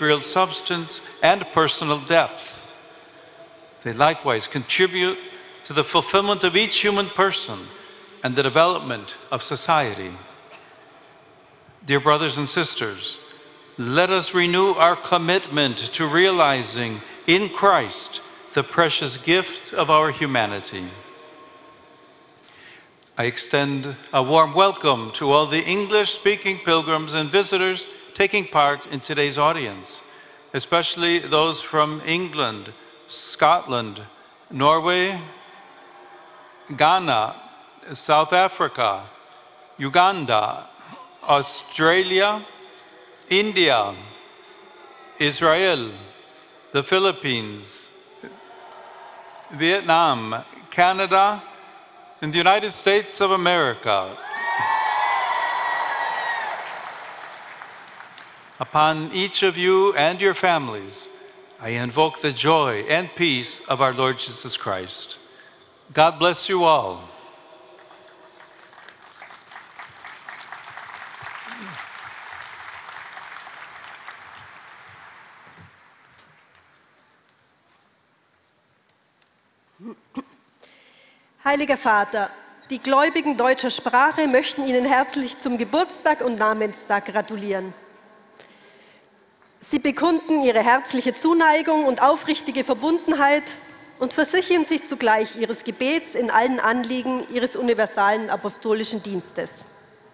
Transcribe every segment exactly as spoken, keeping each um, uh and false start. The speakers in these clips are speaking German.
with real substance and personal depth. They likewise contribute to the fulfillment of each human person and the development of society. Dear brothers and sisters, let us renew our commitment to realizing in Christ the precious gift of our humanity. I extend a warm welcome to all the English-speaking pilgrims and visitors taking part in today's audience, especially those from England, Scotland, Norway, Ghana, South Africa, Uganda, Australia, India, Israel, the Philippines, Vietnam, Canada, and the United States of America. Upon each of you and your families, I invoke the joy and peace of our Lord Jesus Christ. God bless you all. Heiliger Vater, die Gläubigen deutscher Sprache möchten Ihnen herzlich zum Geburtstag und Namenstag gratulieren. Sie bekunden ihre herzliche Zuneigung und aufrichtige Verbundenheit und versichern sich zugleich ihres Gebets in allen Anliegen ihres universalen apostolischen Dienstes.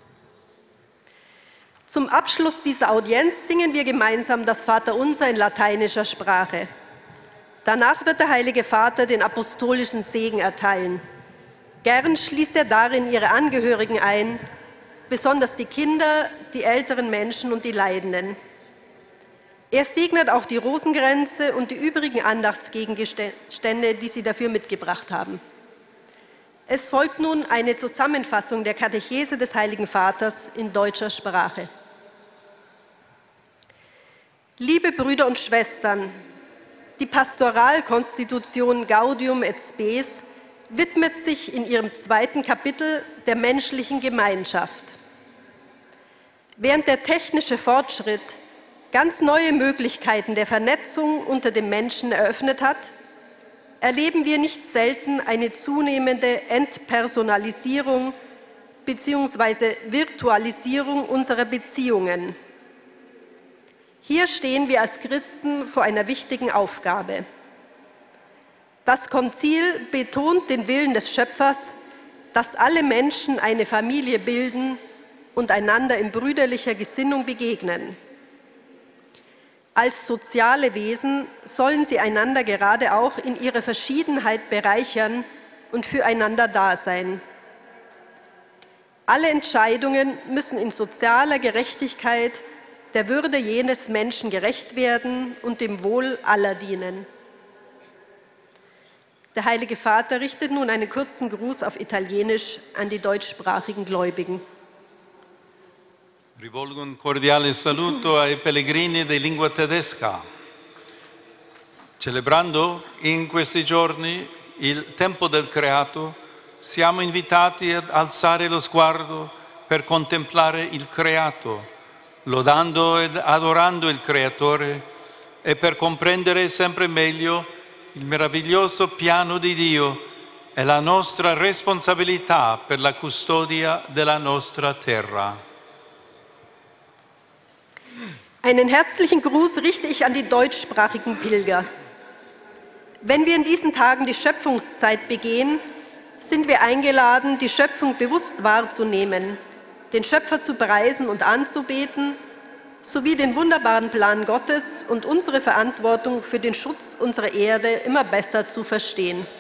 Zum Abschluss dieser Audienz singen wir gemeinsam das Vaterunser in lateinischer Sprache. Danach wird der Heilige Vater den apostolischen Segen erteilen. Gern schließt er darin ihre Angehörigen ein, besonders die Kinder, die älteren Menschen und die Leidenden. Er segnet auch die Rosenkränze und die übrigen Andachtsgegenstände, die Sie dafür mitgebracht haben. Es folgt nun eine Zusammenfassung der Katechese des Heiligen Vaters in deutscher Sprache. Liebe Brüder und Schwestern, die Pastoralkonstitution Gaudium et Spes widmet sich in ihrem zweiten Kapitel der menschlichen Gemeinschaft. Während der technische Fortschritt ganz neue Möglichkeiten der Vernetzung unter den Menschen eröffnet hat, erleben wir nicht selten eine zunehmende Entpersonalisierung bzw. Virtualisierung unserer Beziehungen. Hier stehen wir als Christen vor einer wichtigen Aufgabe. Das Konzil betont den Willen des Schöpfers, dass alle Menschen eine Familie bilden und einander in brüderlicher Gesinnung begegnen. Als soziale Wesen sollen sie einander gerade auch in ihrer Verschiedenheit bereichern und füreinander da sein. Alle Entscheidungen müssen in sozialer Gerechtigkeit der Würde jenes Menschen gerecht werden und dem Wohl aller dienen. Der Heilige Vater richtet nun einen kurzen Gruß auf Italienisch an die deutschsprachigen Gläubigen. Rivolgo un cordiale saluto ai pellegrini di lingua tedesca. Celebrando in questi giorni il tempo del creato, siamo invitati ad alzare lo sguardo per contemplare il creato, lodando ed adorando il Creatore e per comprendere sempre meglio il meraviglioso piano di Dio e la nostra responsabilità per la custodia della nostra terra. Einen herzlichen Gruß richte ich an die deutschsprachigen Pilger. Wenn wir in diesen Tagen die Schöpfungszeit begehen, sind wir eingeladen, die Schöpfung bewusst wahrzunehmen, den Schöpfer zu preisen und anzubeten, sowie den wunderbaren Plan Gottes und unsere Verantwortung für den Schutz unserer Erde immer besser zu verstehen.